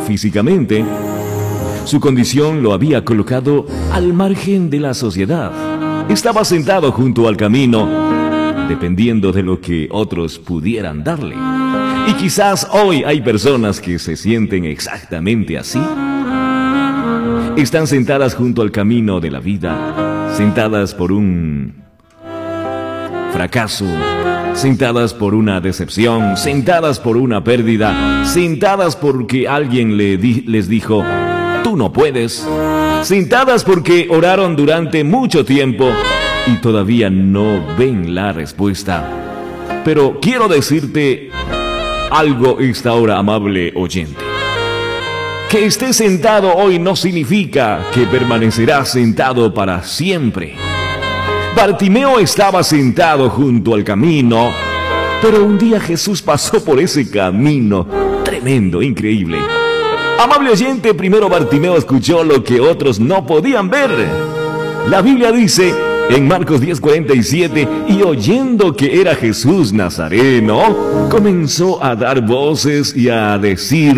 físicamente, su condición lo había colocado al margen de la sociedad. Estaba sentado junto al camino, dependiendo de lo que otros pudieran darle. Y quizás hoy hay personas que se sienten exactamente así. Están sentadas junto al camino de la vida, sentadas por un fracaso, sentadas por una decepción, sentadas por una pérdida, sentadas porque alguien les dijo: tú no puedes. Sentadas porque oraron durante mucho tiempo y todavía no ven la respuesta. Pero quiero decirte algo esta hora, amable oyente. Que estés sentado hoy no significa que permanecerás sentado para siempre. Bartimeo estaba sentado junto al camino, pero un día Jesús pasó por ese camino. Tremendo, increíble. Amable oyente, primero Bartimeo escuchó lo que otros no podían ver. La Biblia dice en Marcos 10:47, y oyendo que era Jesús Nazareno, comenzó a dar voces y a decir: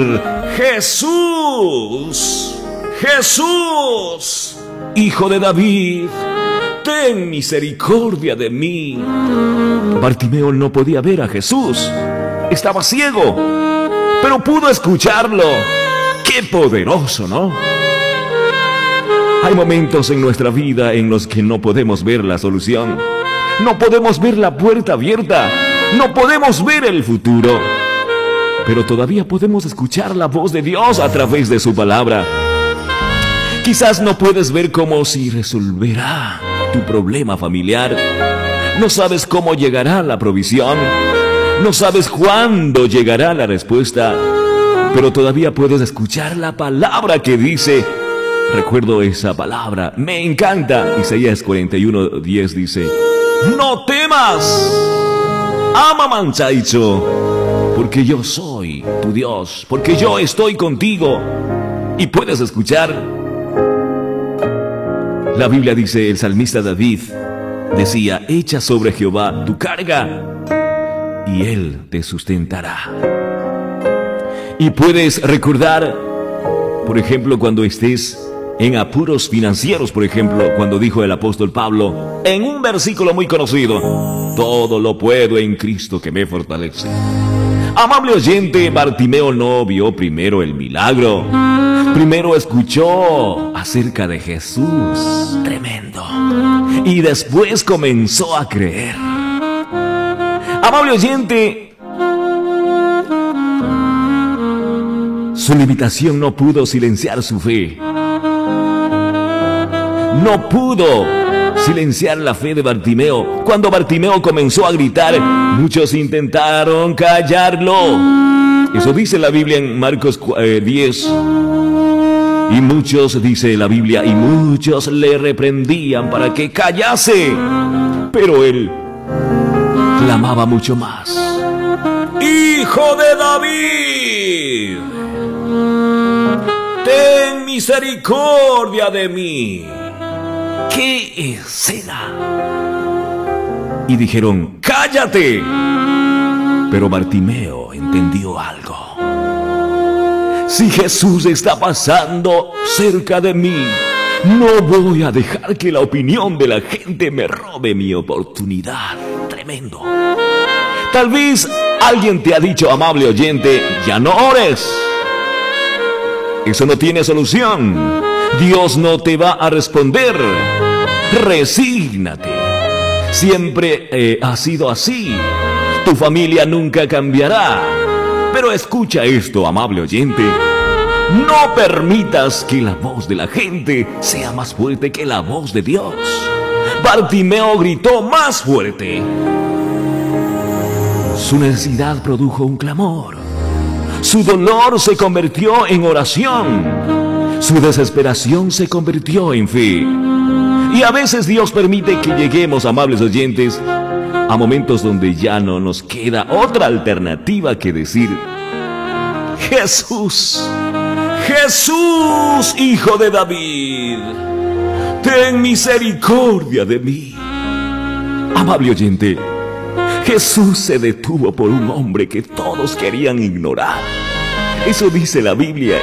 Jesús, Jesús, Hijo de David, ten misericordia de mí. Bartimeo no podía ver a Jesús, estaba ciego, pero pudo escucharlo. ¡Qué poderoso!, ¿no? Hay momentos en nuestra vida en los que no podemos ver la solución, no podemos ver la puerta abierta, no podemos ver el futuro, pero todavía podemos escuchar la voz de Dios a través de su palabra. Quizás no puedes ver cómo se resolverá tu problema familiar, no sabes cómo llegará la provisión, no sabes cuándo llegará la respuesta, pero todavía puedes escuchar la palabra que dice, recuerdo esa palabra, me encanta, Isaías 41:10 dice: no temas, ama manchaicho, porque yo soy tu Dios, porque yo estoy contigo. Y puedes escuchar. La Biblia dice, el salmista David decía: echa sobre Jehová tu carga y Él te sustentará. Y puedes recordar, por ejemplo, cuando estés en apuros financieros, por ejemplo, cuando dijo el apóstol Pablo, en un versículo muy conocido: todo lo puedo en Cristo que me fortalece. Amable oyente, Bartimeo no vio primero el milagro, primero escuchó acerca de Jesús, tremendo, y después comenzó a creer. Amable oyente, su limitación no pudo silenciar su fe. No pudo silenciar la fe de Bartimeo. Cuando Bartimeo comenzó a gritar, muchos intentaron callarlo. Eso dice la Biblia en Marcos 10. Y muchos, dice la Biblia, y muchos le reprendían para que callase. Pero él clamaba mucho más: Hijo de David, ten misericordia de mí. ¡Qué escena! Y dijeron: ¡cállate! Pero Bartimeo entendió algo. Si Jesús está pasando cerca de mí, no voy a dejar que la opinión de la gente me robe mi oportunidad. Tremendo. Tal vez alguien te ha dicho, amable oyente, ya no ores. Eso no tiene solución. Dios no te va a responder. Resígnate. Siempre ha sido así. Tu familia nunca cambiará. Pero escucha esto, amable oyente. No permitas que la voz de la gente sea más fuerte que la voz de Dios. Bartimeo gritó más fuerte. Su necesidad produjo un clamor. Su dolor se convirtió en oración. Su desesperación se convirtió en fe. Y a veces Dios permite que lleguemos, amables oyentes, a momentos donde ya no nos queda otra alternativa que decir: Jesús, Jesús, Hijo de David, ten misericordia de mí. Amable oyente, Jesús se detuvo por un hombre que todos querían ignorar. Eso dice la Biblia